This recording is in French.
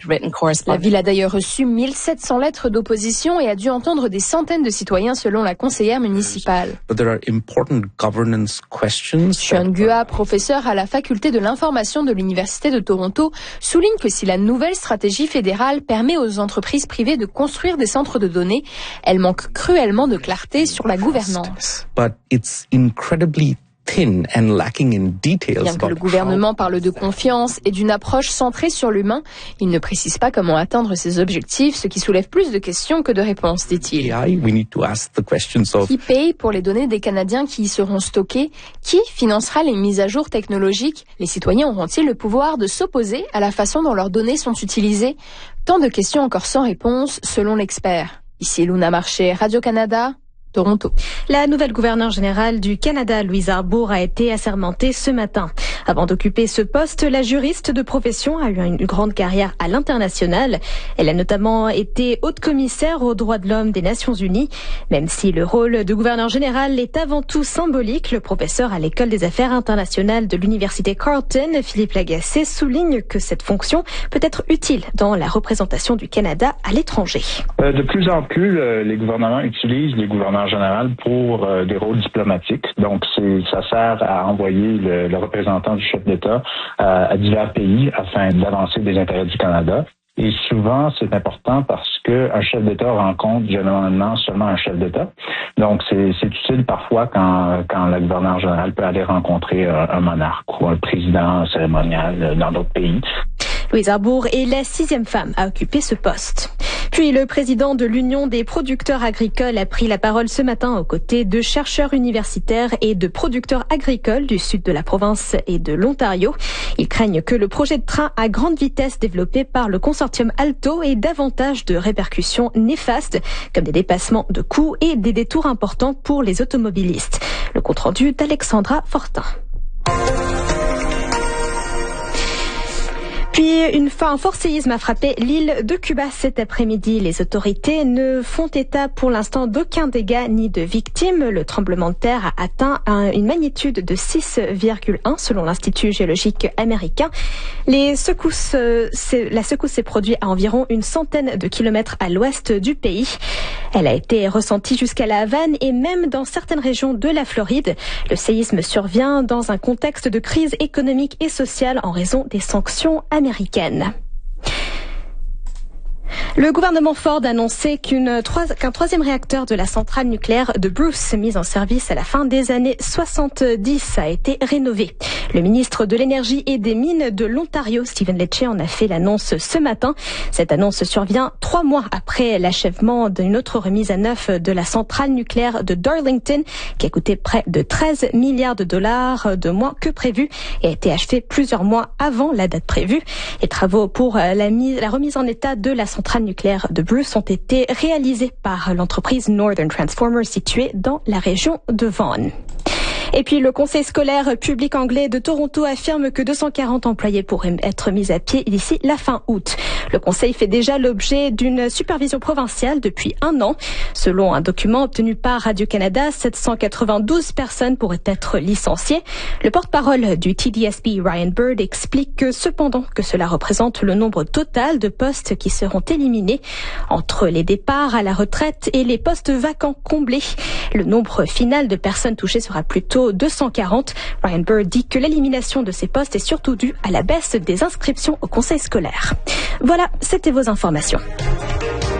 La ville a d'ailleurs reçu 1700 lettres d'opposition et a dû entendre des centaines de citoyens selon la conseillère municipale. Sean Gua, professeur à la faculté de l'information de l'Université de Toronto, souligne que si la nouvelle stratégie fédérale permet aux entreprises privées de construire des centres de données, elle manque cruellement de clarté sur la gouvernance. Bien que le gouvernement parle de confiance et d'une approche centrée sur l'humain, il ne précise pas comment atteindre ces objectifs, ce qui soulève plus de questions que de réponses, dit-il. Qui paye pour les données des Canadiens qui y seront stockées? Qui financera les mises à jour technologiques? Les citoyens auront-ils le pouvoir de s'opposer à la façon dont leurs données sont utilisées? Tant de questions encore sans réponse, selon l'expert. Ici Luna Marché, Radio-Canada, Toronto. La nouvelle gouverneure générale du Canada, Louise Arbour, a été assermentée ce matin. Avant d'occuper ce poste, la juriste de profession a eu une grande carrière à l'international. Elle a notamment été haute commissaire aux droits de l'homme des Nations Unies. Même si le rôle de gouverneur général est avant tout symbolique, le professeur à l'École des affaires internationales de l'Université Carleton, Philippe Lagacé, souligne que cette fonction peut être utile dans la représentation du Canada à l'étranger. De plus en plus, les gouvernements utilisent les gouverneurs général pour des rôles diplomatiques. Donc, ça sert à envoyer le représentant du chef d'État à divers pays afin d'avancer des intérêts du Canada. Et souvent, c'est important parce qu'un chef d'État rencontre généralement seulement un chef d'État. Donc, c'est utile parfois quand le gouverneur général peut aller rencontrer un monarque ou un président cérémonial dans d'autres pays. Louise Arbour est la 6e femme à occuper ce poste. Puis le président de l'Union des producteurs agricoles a pris la parole ce matin aux côtés de chercheurs universitaires et de producteurs agricoles du sud de la province et de l'Ontario. Ils craignent que le projet de train à grande vitesse développé par le consortium Alto ait davantage de répercussions néfastes, comme des dépassements de coûts et des détours importants pour les automobilistes. Le compte-rendu d'Alexandra Fortin. Puis un fort séisme a frappé l'île de Cuba cet après-midi. Les autorités ne font état pour l'instant d'aucun dégât ni de victimes. Le tremblement de terre a atteint une magnitude de 6,1 selon l'Institut géologique américain. La secousse s'est produite à environ une centaine de kilomètres à l'ouest du pays. Elle a été ressentie jusqu'à la Havane et même dans certaines régions de la Floride. Le séisme survient dans un contexte de crise économique et sociale en raison des sanctions américaines. Le gouvernement Ford a annoncé qu'un troisième réacteur de la centrale nucléaire de Bruce, mise en service à la fin des années 70, a été rénové. Le ministre de l'Énergie et des Mines de l'Ontario, Stephen Lecce, en a fait l'annonce ce matin. Cette annonce survient 3 mois après l'achèvement d'une autre remise à neuf de la centrale nucléaire de Darlington, qui a coûté près de 13 milliards de dollars de moins que prévu et a été achevée plusieurs mois avant la date prévue. Les travaux pour la remise en état de la centrale nucléaire de Bruce ont été réalisés par l'entreprise Northern Transformer située dans la région de Vaughan. Et puis le conseil scolaire public anglais de Toronto affirme que 240 employés pourraient être mis à pied d'ici la fin août. Le conseil fait déjà l'objet d'une supervision provinciale depuis 1 an. Selon un document obtenu par Radio-Canada, 792 personnes pourraient être licenciées. Le porte-parole du TDSB, Ryan Bird, explique que cependant que cela représente le nombre total de postes qui seront éliminés entre les départs à la retraite et les postes vacants comblés. Le nombre final de personnes touchées sera plutôt 240. Ryan Bird dit que l'élimination de ces postes est surtout due à la baisse des inscriptions au conseil scolaire. Voilà, c'était vos informations.